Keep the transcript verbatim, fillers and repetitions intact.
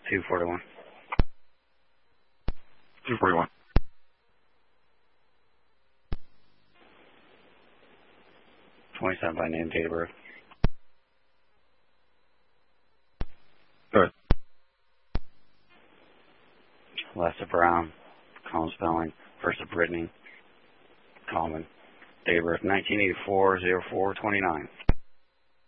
two forty-one. two forty-one. twenty-seven by name, date of birth. Good. Last of Brown, common spelling. First of Brittany, common. Date of birth nineteen eighty-four, oh four twenty-nine.